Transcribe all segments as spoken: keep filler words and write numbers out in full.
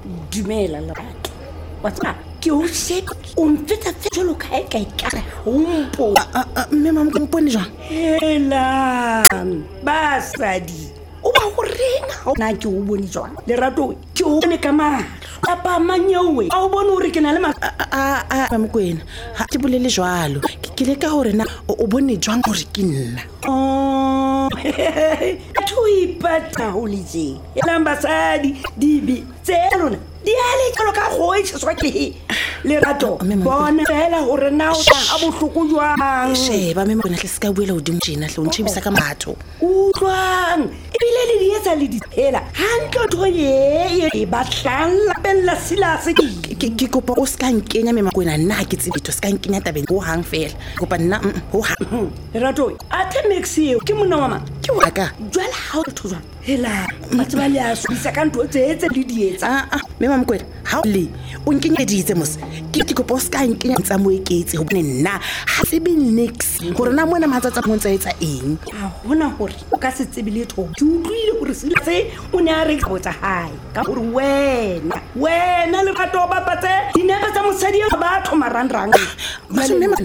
dumela Lerato wa tsaka ke o se o mfeta jalo kae kae ka hompo mme mama ke mpone jwang hela basadi o ba go rena na ke o bone jwang Lerato ke o bone ka mahlo apa manyewe a o bone hore ke na le ma a a Mokwena ha ke bolele jwalo ke le ka hore na o bone jwang hore ke nna oh tu ipata holije elambasadi dibi tselona di ale tlo ka go e tswa ke Lerato bona fela hore na o tla a bohloko jwang sheba mme Mokwena hle ska buela o dimo tjena hle o ntshebisa ka matho utlwang ebile le dietsa le diphela hantle tho ye e batlalla bella silase ke ke kopa o ska nkenya mme Mokwena nna ke tsebito ska nkenya tabeng ho hang fela kopa nna ho hang Lerato a the maxi ke mona mama ke wa ka jwala ha o thozwa hela matse ba le a swisa ka ntho tse tse di dietsa a a mme Mokwena ha le o nkenya ditse mos ke ke kopa o ska nkenya tsa mo eketse ho bone nna ha se be next hore na mona matsatsa mo ntse etsa eng a hona hore o ka se tsebe le tho ke utlwile hore se tse o ne a re botsa hae ka hore wena wena le batho ba patse dinepe tsa mosadi ya batho marangrang ba se mme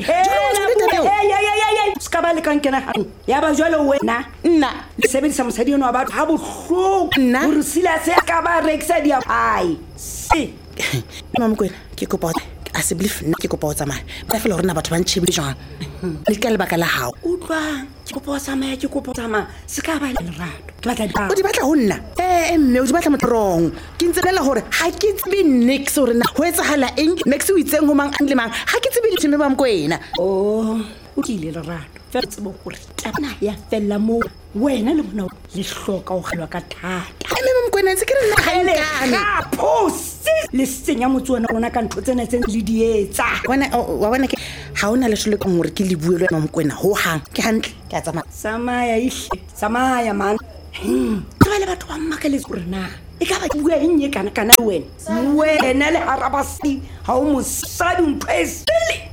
ya ya ya ya ska ba le ka nkena ha ya ba jwale wena nna le sebedisa mosadi yona wa batho ha bohloko hore sila se ka ba rekisa dia ai si mama Mokwena ke kopa a se believe nna ke kopa o tsamaya ba fela rena batho ba ntshebile jwang le ka le baka la hao utlwa ke kopa o tsamaya ke kopa o tsamaya se ka ba le Lerato ke batla di o di batla ho nna eh mme o di batla motrong ke ntse bela hore ha ke tsebe next hore na ho etsahala eng next o itseng ho mang le mang ha ke tsebe ditheme ba Mokwena oh o tlile Lerato fa tsebo gore tana ya fella mo wena le bona le hloka o kgelwa ka thata mme Mokwena ntse ke re nna ha nkane ka posi le senya motswana rona ka ntho tsena tse le dietsa bona wa bona ke ha ona le hlole ka hore ke le buelwe mama Mokwena ho hang ke hantle ke a tsamaya samaya ihle samaya man tla le batho ba mmakele hore na e ka ba bua eng ye kana kana wena wena le harabasi ha o mosadi mpesele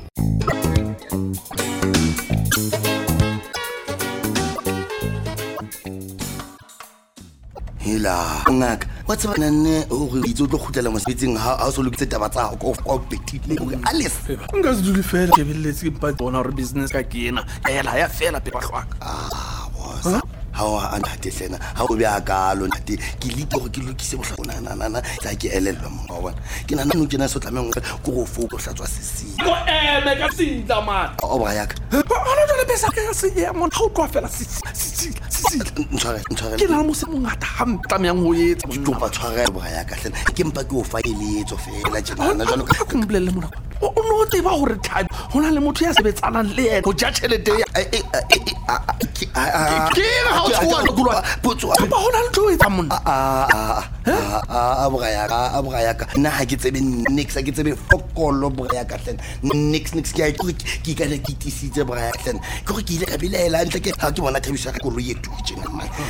hela ngaka wa tsaba nne o re itse o tlo khutlela mosebetsing ha ha so lokitse taba tsa go go betile o alles nka se dule fela ke belletse ke pa bona re business ka kena hela ya fela pe ba hlwaka ah boss ha wa antate sena ha o bya kalo ntate ke lite go ke lokise bohlakona na na na tla ke elelwa mo wa bona ke nana no kena so tlameng go go foko hlatswa sesi go eme ka sintla man o ba ya ka ana jole pesa ka se ye mon ha o twa fela sisi sisi sisi ntshware ntshware ke na mo se mongata ha mtamyang ho etsa ke tlopa tshware ba ya ka hlena ke mpa ke o fa eletso fela tjena jalo ka ke mbolelle mona o no te ba hore time hona le motho ya sebetsanang le yena go ja tšhelete ya ke ha o tswa go lwa potso ba hona le tlo etsa monna a a a a bogaya ka a bogaya ka nna ha ke tsebe next ke tsebe fokolo bogaya ka hlena next next ke a ke ka le ke tisitse bogaya hlena ke go ke ile ka bilela ntle ke ha ke bona thabiso ka go re yetu tjena